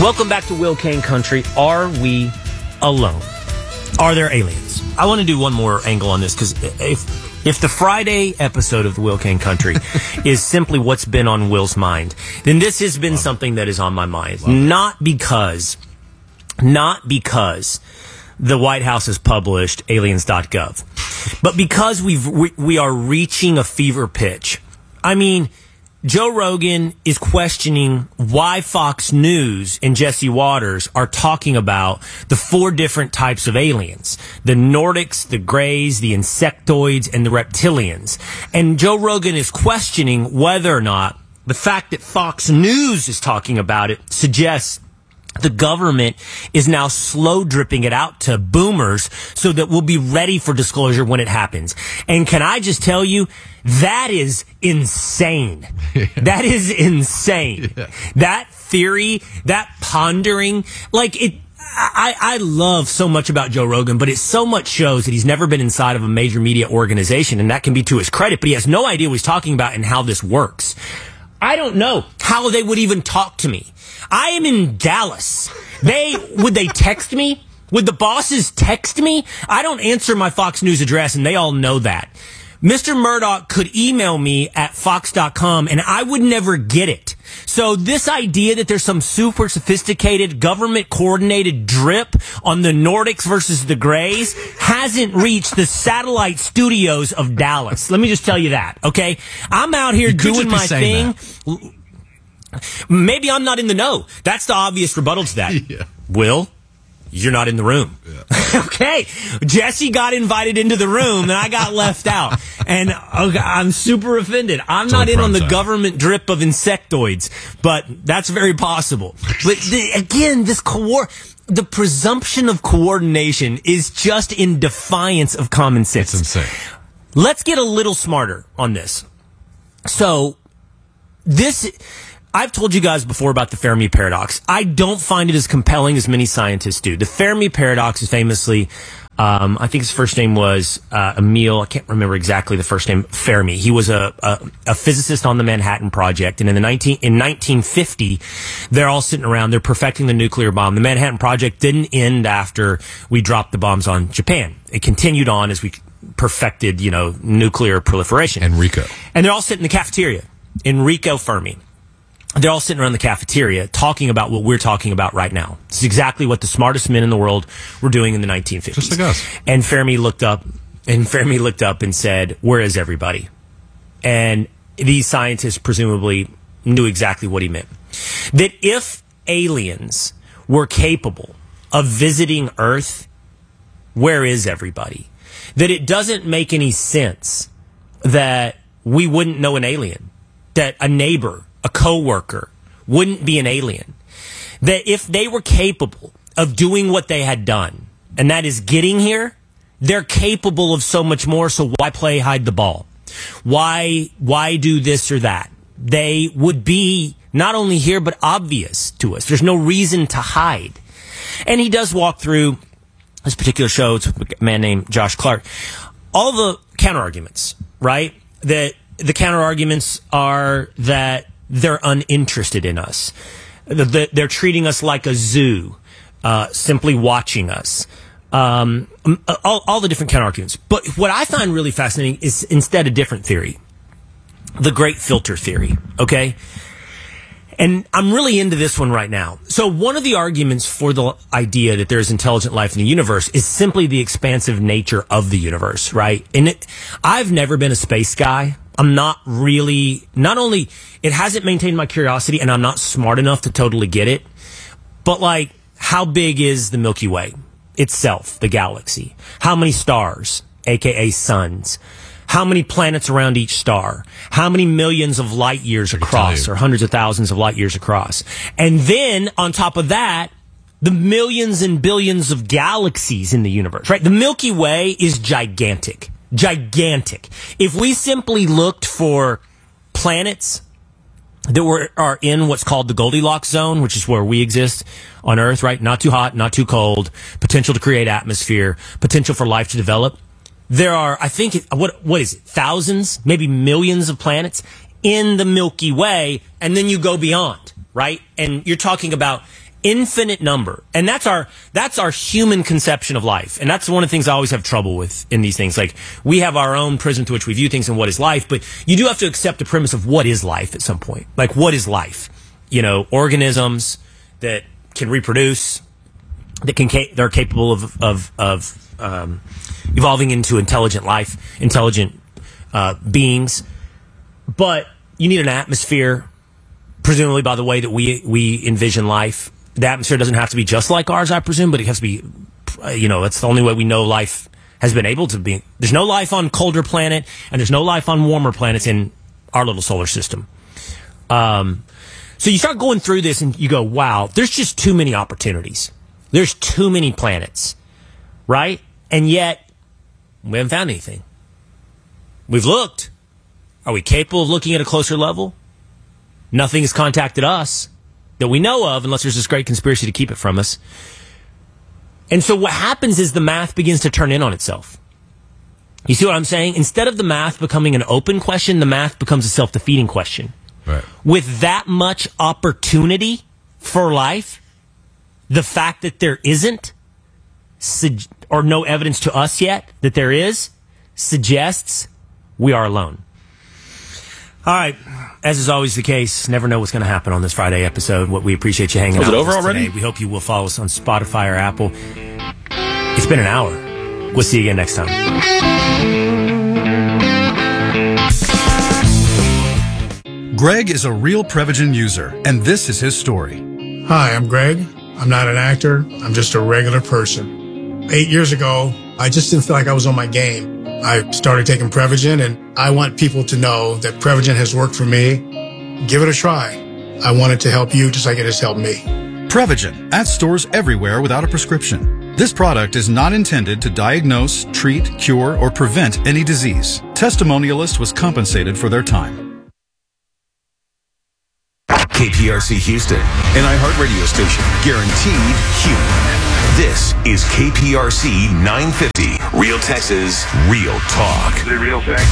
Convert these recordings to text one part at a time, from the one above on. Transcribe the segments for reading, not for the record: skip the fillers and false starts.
Welcome back to Will Kane Country. Are we alone? Are there aliens? I want to do one more angle on this, because if the Friday episode of the Will Kane Country is simply what's been on Will's mind, then this has been something that is on my mind. Not because the White House has published aliens.gov, but because we are reaching a fever pitch. I mean, Joe Rogan is questioning why Fox News and Jesse Waters are talking about the 4 different types of aliens: the Nordics, the Greys, the Insectoids, and the Reptilians. And Joe Rogan is questioning whether or not the fact that Fox News is talking about it suggests the government is now slow dripping it out to boomers so that we'll be ready for disclosure when it happens. And can I just tell you, that is insane. Yeah. That is insane. Yeah. That theory, that pondering, I love so much about Joe Rogan, but it so much shows that he's never been inside of a major media organization, and that can be to his credit, but he has no idea what he's talking about and how this works. I don't know how they would even talk to me. I am in Dallas. Would they text me? Would the bosses text me? I don't answer my Fox News address, and they all know that. Mr. Murdoch could email me at fox.com, and I would never get it. So this idea that there's some super sophisticated government-coordinated drip on the Nordics versus the Greys hasn't reached the satellite studios of Dallas. Let me just tell you that, okay? I'm out here doing my thing. Maybe I'm not in the know. That's the obvious rebuttal to that. Yeah. Will, you're not in the room. Yeah. Okay. Jesse got invited into the room and I got left out. And I'm super offended. I'm not in on the government drip of insectoids, but that's very possible. But again, the presumption of coordination is just in defiance of common sense. It's insane. Let's get a little smarter on this. So I've told you guys before about the Fermi paradox. I don't find it as compelling as many scientists do. The Fermi paradox is famously, I think his first name was Emil. I can't remember exactly the first name. Fermi. He was a physicist on the Manhattan Project, and in 1950, they're all sitting around. They're perfecting the nuclear bomb. The Manhattan Project didn't end after we dropped the bombs on Japan. It continued on as we perfected, nuclear proliferation. Enrico. And they're all sitting in the cafeteria. Enrico Fermi. They're all sitting around the cafeteria talking about what we're talking about right now. It's exactly what the smartest men in the world were doing in the 1950s. Just like us. And Fermi looked up and said, "Where is everybody?" And these scientists presumably knew exactly what he meant. That if aliens were capable of visiting Earth, where is everybody? That it doesn't make any sense that we wouldn't know an alien, that a neighbor, a coworker wouldn't be an alien. That if they were capable of doing what they had done, and that is getting here, they're capable of so much more, so why play hide the ball? Why do this or that? They would be not only here, but obvious to us. There's no reason to hide. And he does walk through this particular show. It's with a man named Josh Clark. All the counter-arguments, right? That the counter-arguments are that they're uninterested in us. They're treating us like a zoo, simply watching us. All the different counter-arguments. But what I find really fascinating is instead a different theory. The great filter theory, okay? And I'm really into this one right now. So one of the arguments for the idea that there's intelligent life in the universe is simply the expansive nature of the universe, right? And I've never been a space guy. I'm not only, it hasn't maintained my curiosity, and I'm not smart enough to totally get it, but how big is the Milky Way itself, the galaxy? How many stars, aka suns? How many planets around each star? How many millions of light years across, or hundreds of thousands of light years across? And then, on top of that, the millions and billions of galaxies in the universe, right? The Milky Way is gigantic. Gigantic. If we simply looked for planets that are in what's called the Goldilocks zone, which is where we exist on Earth, right? Not too hot, not too cold, potential to create atmosphere, potential for life to develop. There are, I think, what is it? Thousands, maybe millions of planets in the Milky Way, and then you go beyond, right? And you're talking about infinite number. And that's our human conception of life. And that's one of the things I always have trouble with in these things. Like, we have our own prism through which we view things and what is life, but you do have to accept the premise of what is life at some point. Like, what is life? Organisms that can reproduce, they're capable of evolving into intelligent life, intelligent beings. But you need an atmosphere, presumably by the way that we envision life. The atmosphere doesn't have to be just like ours, I presume, but it has to be, that's the only way we know life has been able to be. There's no life on colder planet, and there's no life on warmer planets in our little solar system. So you start going through this and you go, wow, there's just too many opportunities. There's too many planets, right? And yet, we haven't found anything. We've looked. Are we capable of looking at a closer level? Nothing has contacted us that we know of, unless there's this great conspiracy to keep it from us. And so what happens is the math begins to turn in on itself. You see what I'm saying? Instead of the math becoming an open question, the math becomes a self-defeating question. Right. With that much opportunity for life, the fact that there isn't, or no evidence to us yet that there is, suggests we are alone. All right. As is always the case, never know what's going to happen on this Friday episode. We appreciate you hanging out with us over already? today. We hope you will follow us on Spotify or Apple. It's been an hour. We'll see you again next time. Greg is a real Prevagen user, and this is his story. Hi, I'm Greg. I'm not an actor. I'm just a regular person. 8 years ago, I just didn't feel like I was on my game. I started taking Prevagen, and I want people to know that Prevagen has worked for me. Give it a try. I want it to help you just like it has helped me. Prevagen, at stores everywhere without a prescription. This product is not intended to diagnose, treat, cure, or prevent any disease. Testimonialist was compensated for their time. KPRC Houston, an iHeartRadio station, guaranteed human. This is KPRC 950, Real Texas, Real Talk. The real fact.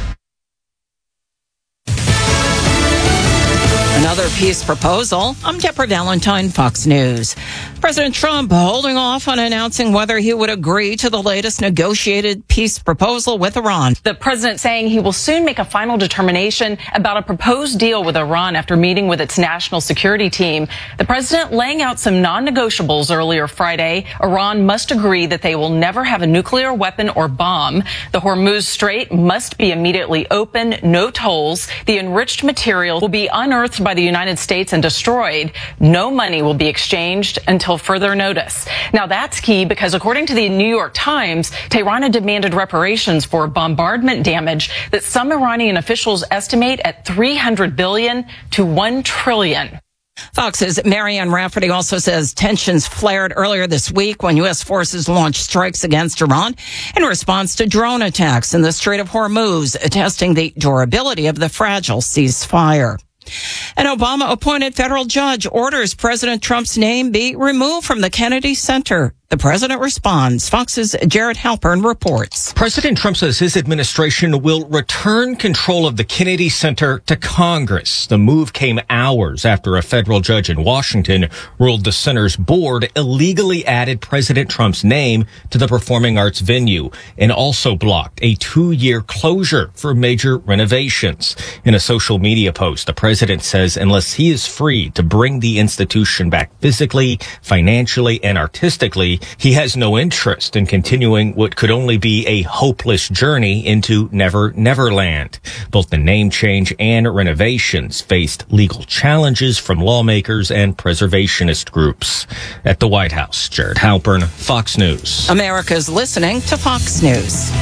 Another peace proposal. I'm Deborah Valentine, Fox News. President Trump holding off on announcing whether he would agree to the latest negotiated peace proposal with Iran. The president saying he will soon make a final determination about a proposed deal with Iran after meeting with its national security team. The president laying out some non-negotiables earlier Friday. Iran must agree that they will never have a nuclear weapon or bomb. The Hormuz Strait must be immediately open, no tolls. The enriched material will be unearthed by the United States and destroyed. No money will be exchanged until further notice. Now that's key because according to the New York Times, Tehran had demanded reparations for bombardment damage that some Iranian officials estimate at $300 billion to $1 trillion. Fox's Marianne Rafferty also says tensions flared earlier this week when U.S. forces launched strikes against Iran in response to drone attacks in the Strait of Hormuz, testing the durability of the fragile ceasefire. An Obama-appointed federal judge orders President Trump's name be removed from the Kennedy Center. The president responds. Fox's Jared Halpern reports. President Trump says his administration will return control of the Kennedy Center to Congress. The move came hours after a federal judge in Washington ruled the center's board illegally added President Trump's name to the performing arts venue and also blocked a 2-year closure for major renovations. In a social media post, the president says unless he is free to bring the institution back physically, financially, and artistically, he has no interest in continuing what could only be a hopeless journey into Neverland. Both the name change and renovations faced legal challenges from lawmakers and preservationist groups. At the White House, Jared Halpern, Fox News. America's listening to Fox News.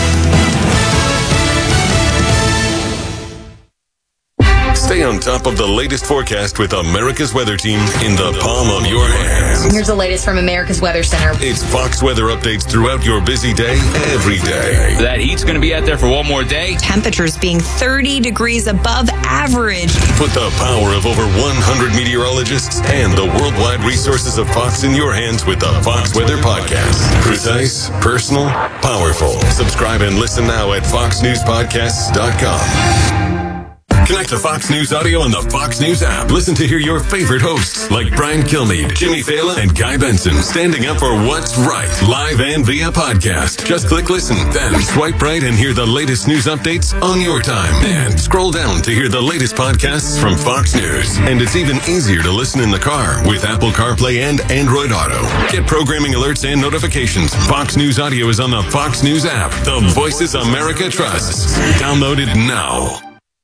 Stay on top of the latest forecast with America's Weather Team in the palm of your hands. Here's the latest from America's Weather Center. It's Fox weather updates throughout your busy day, every day. That heat's going to be out there for one more day. Temperatures being 30 degrees above average. Put the power of over 100 meteorologists and the worldwide resources of Fox in your hands with the Fox Weather Podcast. Precise, personal, powerful. Subscribe and listen now at foxnewspodcasts.com. Connect to Fox News Audio on the Fox News app. Listen to hear your favorite hosts like Brian Kilmeade, Jimmy Fallon, and Guy Benson standing up for what's right, live and via podcast. Just click listen, then swipe right and hear the latest news updates on your time. And scroll down to hear the latest podcasts from Fox News. And it's even easier to listen in the car with Apple CarPlay and Android Auto. Get programming alerts and notifications. Fox News Audio is on the Fox News app. The Voices America trusts. Download it now.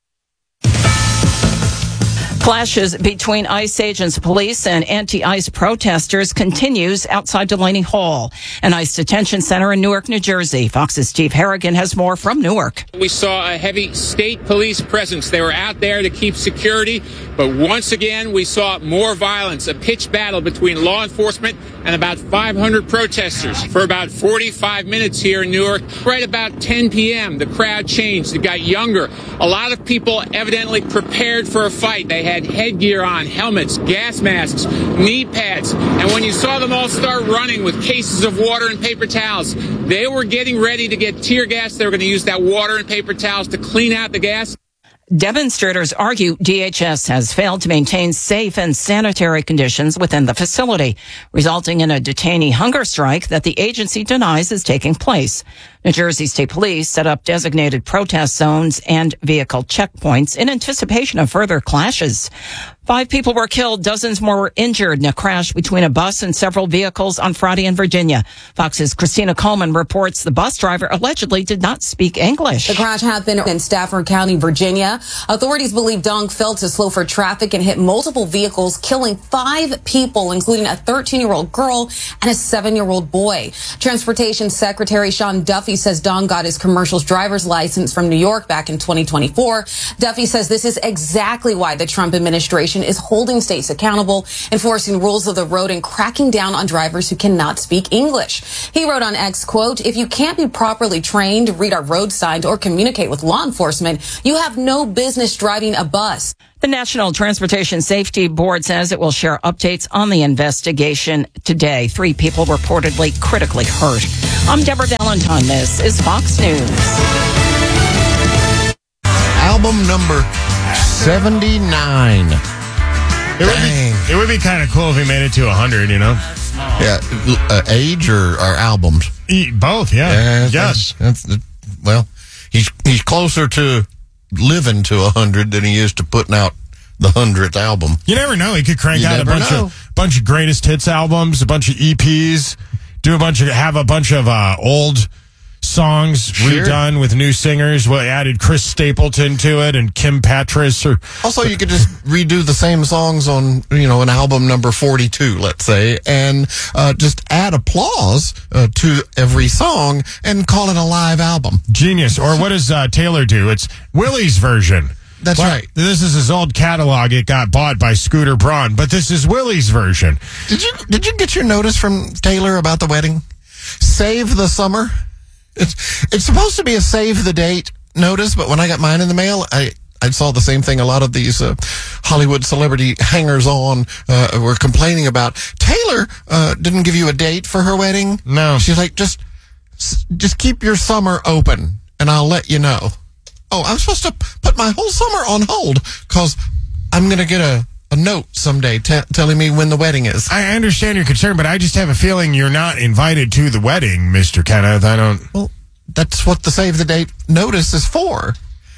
Clashes between ICE agents, police, and anti-ICE protesters continues outside Delaney Hall, an ICE detention center in Newark, New Jersey. Fox's Steve Harrigan has more from Newark. We saw a heavy state police presence. They were out there to keep security, but once again, we saw more violence, a pitched battle between law enforcement and about 500 protesters for about 45 minutes here in Newark. Right about 10 p.m., the crowd changed. It got younger. A lot of people evidently prepared for a fight. They had headgear on, helmets, gas masks, knee pads. And when you saw them all start running with cases of water and paper towels, they were getting ready to get tear gas. They were going to use that water and paper towels to clean out the gas. Demonstrators argue DHS has failed to maintain safe and sanitary conditions within the facility, resulting in a detainee hunger strike that the agency denies is taking place. New Jersey State Police set up designated protest zones and vehicle checkpoints in anticipation of further clashes. 5 people were killed, dozens more were injured in a crash between a bus and several vehicles on Friday in Virginia. Fox's Christina Coleman reports the bus driver allegedly did not speak English. The crash happened in Stafford County, Virginia. Authorities believe Dong failed to slow for traffic and hit multiple vehicles, killing 5 people, including a 13-year-old girl and a 7-year-old boy. Transportation Secretary Sean Duffy says Dong got his commercial driver's license from New York back in 2024. Duffy says this is exactly why the Trump administration is holding states accountable, enforcing rules of the road, and cracking down on drivers who cannot speak English. He wrote on X, quote, "If you can't be properly trained, read our road signs, or communicate with law enforcement, you have no business driving a bus." The National Transportation Safety Board says it will share updates on the investigation today. 3 people reportedly critically hurt. I'm Deborah Valentine. This is Fox News. Album number 79. It would be kind of cool if he made it to 100, you know? Yeah, age or albums? Both, yeah. Yes. Well, he's closer to living to 100 than he is to putting out the 100th album. You never know. He could crank out a bunch of greatest hits albums, a bunch of EPs, have a bunch of old songs redone with new singers. Well, added Chris Stapleton to it and Kim Petras. Also, you could just redo the same songs on, an album number 42, let's say, and just add applause to every song and call it a live album. Genius. Or what does Taylor do? It's Willie's version. That's right. This is his old catalog. It got bought by Scooter Braun, but this is Willie's version. Did you get your notice from Taylor about the wedding? Save the summer. It's supposed to be a save the date notice, but when I got mine in the mail, I saw the same thing a lot of these Hollywood celebrity hangers-on were complaining about. Taylor didn't give you a date for her wedding. No. She's like, just keep your summer open, and I'll let you know. Oh, I'm supposed to put my whole summer on hold because I'm going to get a note someday telling me when the wedding is. I understand your concern, but I just have a feeling you're not invited to the wedding, Mr. Kenneth. Well, that's what the save the date notice is for.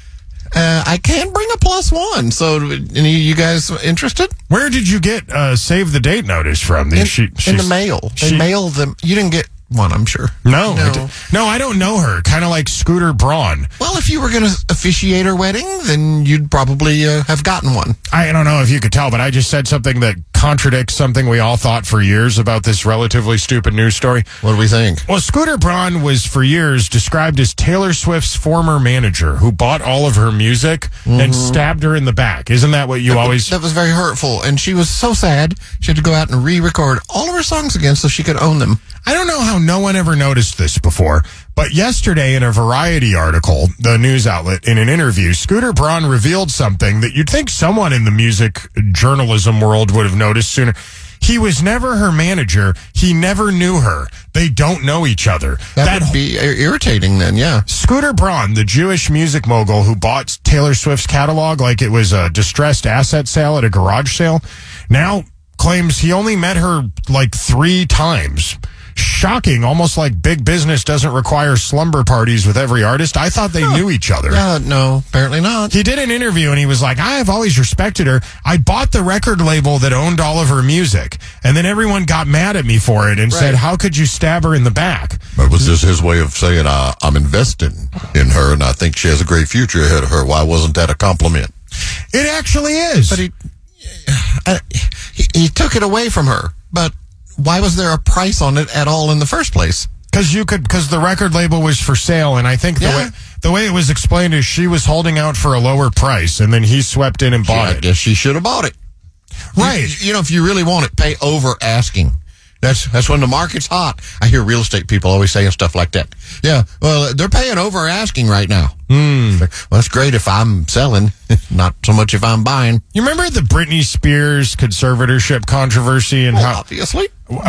I can bring a +1. So, any of you guys interested? Where did you get save the date notice from? In the mail. They mailed them. You didn't get one, I'm sure. No, I don't know her. Kind of like Scooter Braun. Well, if you were going to officiate her wedding, then you'd probably have gotten one. I don't know if you could tell, but I just said something that contradicts something we all thought for years about this relatively stupid news story. What do we think? Well, Scooter Braun was for years described as Taylor Swift's former manager who bought all of her music and stabbed her in the back. Isn't that what you always... That was very hurtful, and she was so sad she had to go out and re-record all of her songs again so she could own them. I don't know how no one ever noticed this before, but yesterday in a Variety article, the news outlet, in an interview, Scooter Braun revealed something that you'd think someone in the music journalism world would have noticed sooner. He was never her manager. He never knew her. They don't know each other. That would be irritating then, yeah. Scooter Braun, the Jewish music mogul who bought Taylor Swift's catalog like it was a distressed asset sale at a garage sale, now claims he only met her like 3 times. Shocking, almost like big business doesn't require slumber parties with every artist. I thought they knew each other. No, apparently not. He did an interview and he was like, I have always respected her. I bought the record label that owned all of her music. And then everyone got mad at me for it and said, how could you stab her in the back? But was this his way of saying, I'm investing in her and I think she has a great future ahead of her? Why wasn't that a compliment? It actually is. But he took it away from her. But why was there a price on it at all in the first place? Because the record label was for sale, and I think the way it was explained is she was holding out for a lower price, and then he swept in and bought it. I guess she should have bought it. Right. You know, if you really want it, pay over asking. That's when the market's hot. I hear real estate people always saying stuff like that. Yeah, well, they're paying over asking right now. Well, that's great if I'm selling, not so much if I'm buying. You remember the Britney Spears conservatorship controversy and how obviously.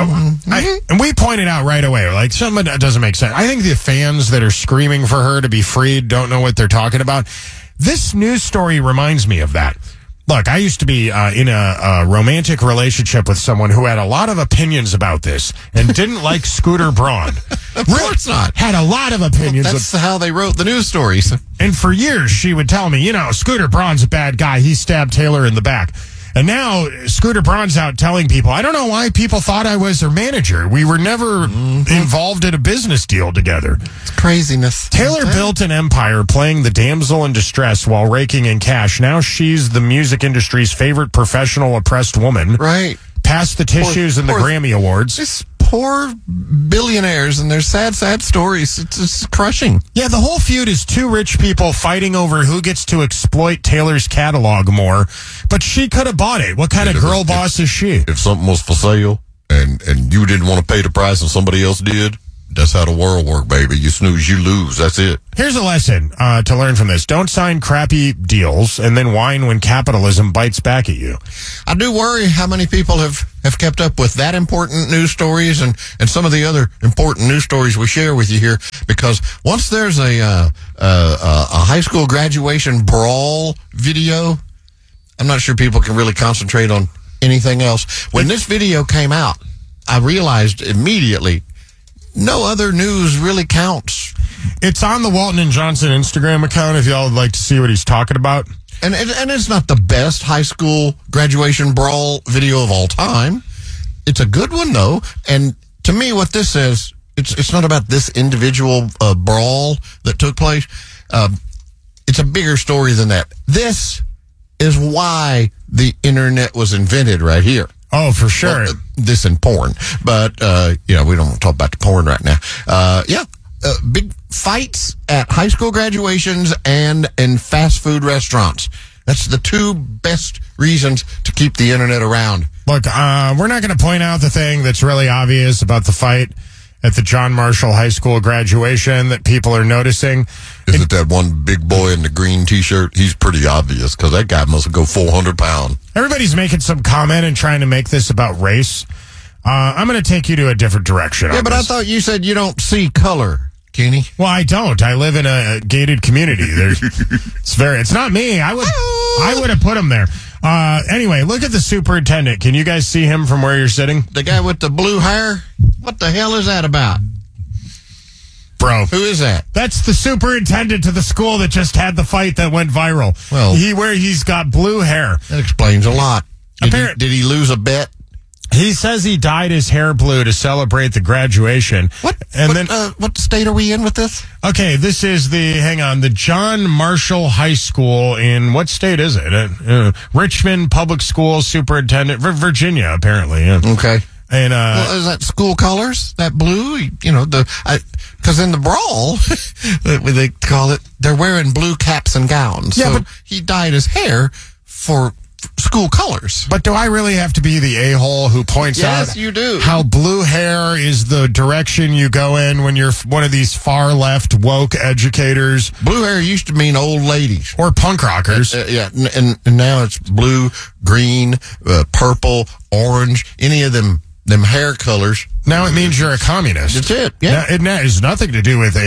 And we pointed out right away, like, something that doesn't make sense. I think the fans that are screaming for her to be freed don't know what they're talking about. This news story reminds me of that. Look, I used to be in a romantic relationship with someone who had a lot of opinions about this and didn't like Scooter Braun. Of course not. Had a lot of opinions. That's how they wrote the news stories. And for years, she would tell me, Scooter Braun's a bad guy. He stabbed Taylor in the back. And now Scooter Braun's out telling people, I don't know why people thought I was her manager. We were never involved in a business deal together. It's craziness. Taylor built an empire playing the damsel in distress while raking in cash. Now she's the music industry's favorite professional oppressed woman. Right. Past the tissues and the Grammy Awards. This poor billionaires and their sad stories. It's crushing. Yeah, the whole feud is 2 rich people fighting over who gets to exploit Taylor's catalog more. But she could have bought it. What kind of girl boss is she? If something was for sale and you didn't want to pay the price and somebody else did, that's how the world works, baby. You snooze, you lose. That's it. Here's a lesson to learn from this. Don't sign crappy deals and then whine when capitalism bites back at you. I do worry how many people have kept up with that important news stories and some of the other important news stories we share with you here, because once there's a high school graduation brawl video, I'm not sure people can really concentrate on anything else. When this video came out, I realized immediately no other news really counts. It's on the Walton and Johnson Instagram account if y'all would like to see what he's talking about. And it's not the best high school graduation brawl video of all time. It's a good one, though. And to me, what this says, it's not about this individual brawl that took place. It's a bigger story than that. This is why the internet was invented right here. Oh, for sure. Well, this and porn. But, we don't want to talk about the porn right now. Big fights at high school graduations and in fast food restaurants. That's the 2 best reasons to keep the internet around. Look, we're not going to point out the thing that's really obvious about the fight at the John Marshall High School graduation that people are noticing. Is it that one big boy in the green T-shirt? He's pretty obvious because that guy must go 400 pounds. Everybody's making some comment and trying to make this about race. I'm going to take you to a different direction. Yeah, but I thought you said you don't see color, Kenny. Well, I don't. I live in a gated community. It's not me. I would have put him there. Anyway, look at the superintendent. Can you guys see him from where you're sitting? The guy with the blue hair? What the hell is that about? Bro. Who is that? That's the superintendent of the school that just had the fight that went viral. Well, he's got blue hair. That explains a lot. Did he lose a bet? He says he dyed his hair blue to celebrate the graduation. What state are we in with this? Okay, this is the John Marshall High School in, what state is it? Richmond Public School Superintendent, Virginia, apparently. Yeah. Okay. And is that school colors? That blue? Because in the brawl, they call it, they're wearing blue caps and gowns. Yeah, so but he dyed his hair for school colors. But do I really have to be the a-hole who points out Yes, you do. how blue hair is the direction you go in when you're one of these far-left woke educators? Blue hair used to mean old ladies. Or punk rockers. Yeah, and now it's blue, green, purple, orange, any of them hair colors. Now it means you're a communist. That's it, yeah. Now, it has nothing to do with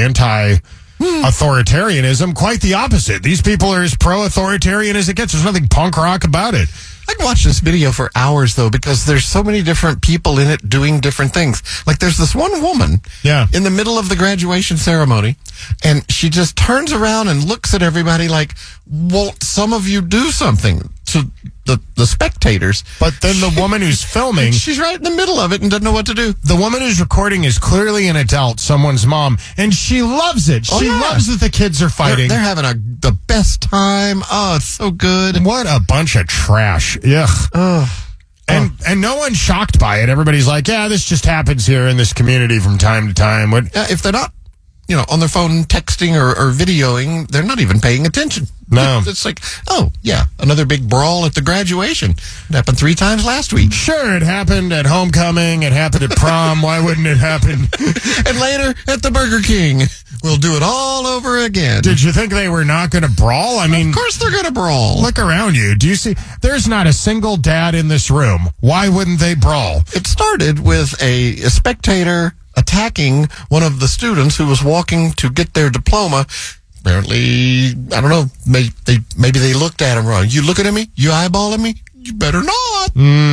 authoritarianism. Quite the opposite. These people are as pro-authoritarian as it gets. There's nothing punk rock about it. I can watch this video for hours, though, because there's so many different people in it doing different things. Like, there's this one woman in the middle of the graduation ceremony, and she just turns around and looks at everybody like, won't some of you do something? To the spectators. But then the woman who's filming... she's right in the middle of it and doesn't know what to do. The woman who's recording is clearly an adult, someone's mom, and she loves it. She loves that the kids are fighting. They're having the best time. Oh, it's so good. What a bunch of trash. Ugh. And no one's shocked by it. Everybody's like, yeah, this just happens here in this community from time to time. If they're not, on their phone texting or videoing, they're not even paying attention. No. It's like, oh, yeah, another big brawl at the graduation. It happened 3 times last week. Sure, it happened at homecoming. It happened at prom. Why wouldn't it happen? And later at the Burger King. We'll do it all over again. Did you think they were not going to brawl? I mean, of course they're going to brawl. Look around you. Do you see? There's not a single dad in this room. Why wouldn't they brawl? It started with a spectator attacking one of the students who was walking to get their diploma. Apparently, I don't know, maybe they looked at him wrong. You looking at me? You eyeballing me? You better not.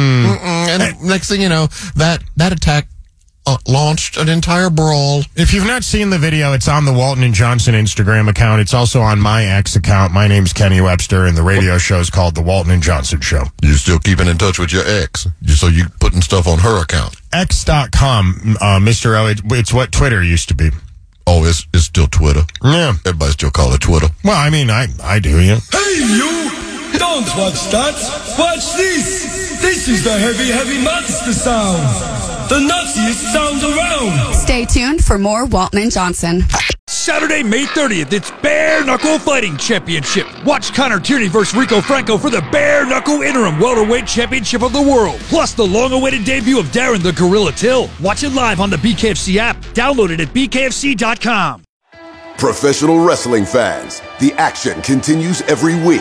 And next thing you know, that attack launched an entire brawl. If you've not seen the video, it's on the Walton and Johnson Instagram account. It's also on my X account. My name's Kenny Webster, and the radio show is called The Walton and Johnson Show. You're still keeping in touch with your ex, so you putting stuff on her account. X.com, Mr. O. It's what Twitter used to be. Oh, it's still Twitter. Yeah. Everybody still call it Twitter. Well, I mean, I do, yeah. Hey, you! Don't watch that! Watch this! This is the heavy, heavy monster sound! The nuttiest sound around! Stay tuned for more Walton and Johnson. Saturday, May 30th, it's Bare Knuckle Fighting Championship. Watch Connor Tierney versus Rico Franco for the Bare Knuckle Interim Welterweight Championship of the World. Plus the long-awaited debut of Darren the Gorilla Till. Watch it live on the BKFC app. Download it at BKFC.com. Professional wrestling fans, the action continues every week.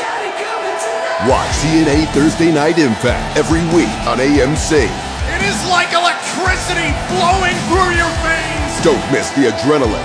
Watch TNA Thursday Night Impact every week on AMC. It is like electricity flowing through your veins. Don't miss the adrenaline,